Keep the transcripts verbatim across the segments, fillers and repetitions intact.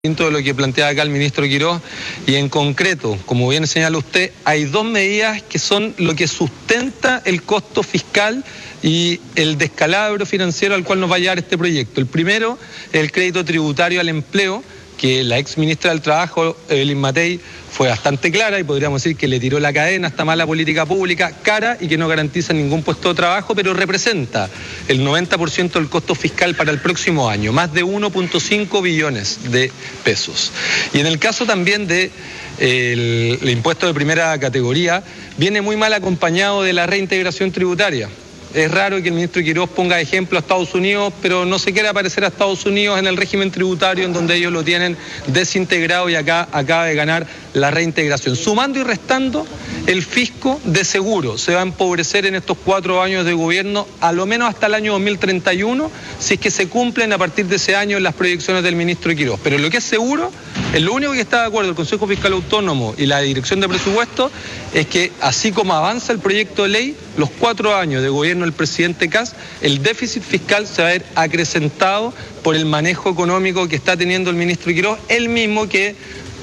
De lo que planteaba acá el ministro Quirós, y en concreto, como bien señala usted, hay dos medidas que son lo que sustenta el costo fiscal y el descalabro financiero al cual nos va a llevar este proyecto. El primero es el crédito tributario al empleo, que la ex ministra del Trabajo, Evelyn Matei, fue bastante clara y podríamos decir que le tiró la cadena a esta mala política pública, cara y que no garantiza ningún puesto de trabajo, pero representa el noventa por ciento del costo fiscal para el próximo año, más de uno punto cinco billones de pesos. Y en el caso también de el, el impuesto de primera categoría, viene muy mal acompañado de la reintegración tributaria. Es raro que el ministro Quirós ponga ejemplo a Estados Unidos, pero no se quiere aparecer a Estados Unidos en el régimen tributario en donde ellos lo tienen desintegrado y acá acaba de ganar la reintegración. Sumando y restando, el fisco de seguro se va a empobrecer en estos cuatro años de gobierno, a lo menos hasta el año dos mil treinta y uno, si es que se cumplen a partir de ese año las proyecciones del ministro Quirós. Pero lo que es seguro, es lo único que está de acuerdo el Consejo Fiscal Autónomo y la Dirección de Presupuestos, es que así como avanza el proyecto de ley, los cuatro años de gobierno del presidente Kast, el déficit fiscal se va a ver acrecentado por el manejo económico que está teniendo el ministro Quirós, él mismo que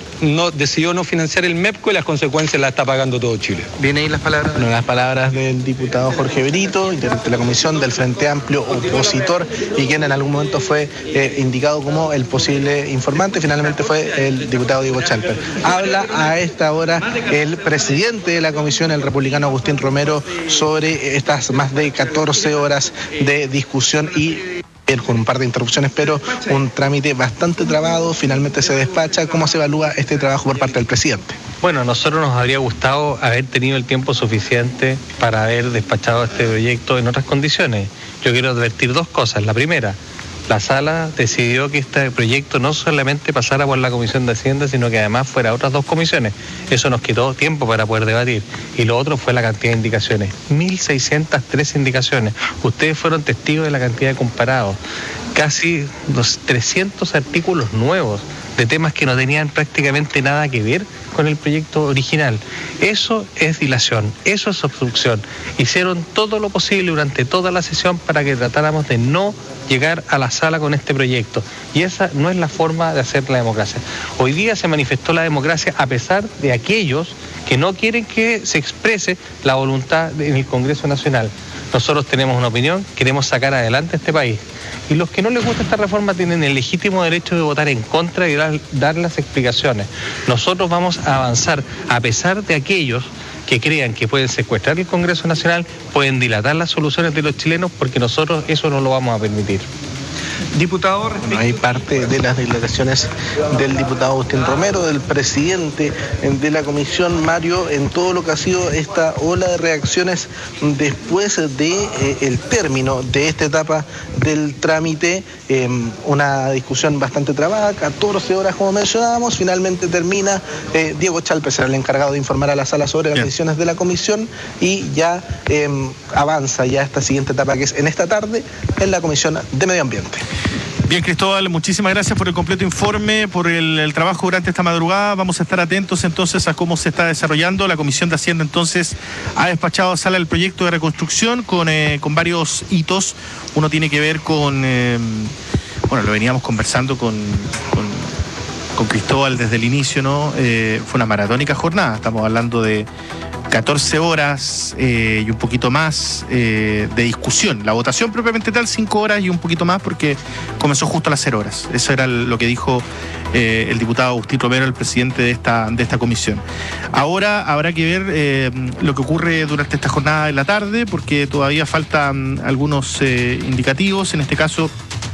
no decidió no financiar el MEPCO y las consecuencias las está pagando todo Chile. ¿Viene ahí las palabras? Bueno, las palabras del diputado Jorge Brito, integrante de la comisión del Frente Amplio opositor, y quien en algún momento fue eh, indicado como el posible informante, finalmente fue el diputado Diego Chalper. Habla a esta hora el presidente de la comisión, el republicano Agustín Romero, sobre estas más de catorce horas de discusión y con un par de interrupciones, pero un trámite bastante trabado, finalmente se despacha. ¿Cómo se evalúa este trabajo por parte del presidente? Bueno, a nosotros nos habría gustado haber tenido el tiempo suficiente para haber despachado este proyecto en otras condiciones. Yo quiero advertir dos cosas. La primera, la sala decidió que este proyecto no solamente pasara por la Comisión de Hacienda, sino que además fuera a otras dos comisiones. Eso nos quitó tiempo para poder debatir. Y lo otro fue la cantidad de indicaciones. mil seiscientas tres indicaciones. Ustedes fueron testigos de la cantidad de comparados. Casi los trescientos artículos nuevos de temas que no tenían prácticamente nada que ver con el proyecto original. Eso es dilación, eso es obstrucción. Hicieron todo lo posible durante toda la sesión para que tratáramos de no llegar a la sala con este proyecto. Y esa no es la forma de hacer la democracia. Hoy día se manifestó la democracia a pesar de aquellos que no quieren que se exprese la voluntad en el Congreso Nacional. Nosotros tenemos una opinión, queremos sacar adelante este país. Y los que no les gusta esta reforma tienen el legítimo derecho de votar en contra y dar, dar las explicaciones. Nosotros vamos a avanzar a pesar de aquellos que crean que pueden secuestrar el Congreso Nacional, pueden dilatar las soluciones de los chilenos, porque nosotros eso no lo vamos a permitir. Diputado, bueno, hay parte de las declaraciones del diputado Agustín Romero, del presidente de la comisión, Mario, en todo lo que ha sido esta ola de reacciones después de eh, el término de esta etapa del trámite, eh, una discusión bastante trabada, catorce horas como mencionábamos, finalmente termina, eh, Diego Chalper será el encargado de informar a la sala sobre las Bien. decisiones de la comisión, y ya eh, avanza ya esta siguiente etapa, que es en esta tarde en la Comisión de Medio Ambiente. Bien, Cristóbal, muchísimas gracias por el completo informe, por el, el trabajo durante esta madrugada. Vamos a estar atentos entonces a cómo se está desarrollando. La Comisión de Hacienda entonces ha despachado a sala el proyecto de reconstrucción con, eh, con varios hitos. Uno tiene que ver con, eh, bueno, lo veníamos conversando con, con, con Cristóbal desde el inicio, ¿no? Eh, fue una maratónica jornada, estamos hablando de catorce horas eh, y un poquito más eh, de discusión. La votación propiamente tal, cinco horas y un poquito más, porque comenzó justo a las cero horas. Eso era lo que dijo eh, el diputado Agustín Romero, el presidente de esta, de esta comisión. Ahora habrá que ver eh, lo que ocurre durante esta jornada de la tarde, porque todavía faltan algunos eh, indicativos. En este caso,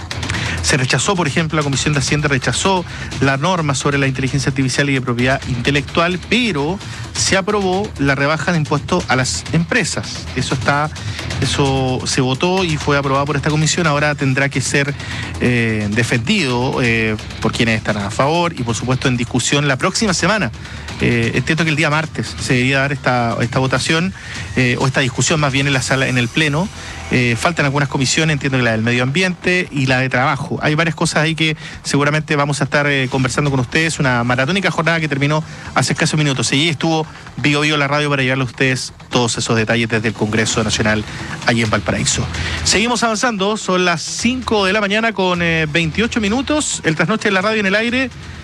se rechazó, por ejemplo, la Comisión de Hacienda rechazó la norma sobre la inteligencia artificial y de propiedad intelectual, pero se aprobó la rebaja de impuestos a las empresas. Eso está, eso se votó y fue aprobado por esta comisión. Ahora tendrá que ser eh, defendido eh, por quienes están a favor y, por supuesto, en discusión la próxima semana. Eh, entiendo que el día martes se debería dar esta, esta votación eh, o esta discusión más bien en la sala, en el pleno. Eh, faltan algunas comisiones, entiendo que la del medio ambiente y la de trabajo. Hay varias cosas ahí que seguramente vamos a estar eh, conversando con ustedes. Una maratónica jornada que terminó hace escasos minutos. Y estuvo tiempo Bio Bio la radio para llevarle a ustedes todos esos detalles desde el Congreso Nacional allí en Valparaíso. Seguimos avanzando, son las cinco de la mañana con eh, veintiocho minutos, el Trasnoche en la radio en el aire.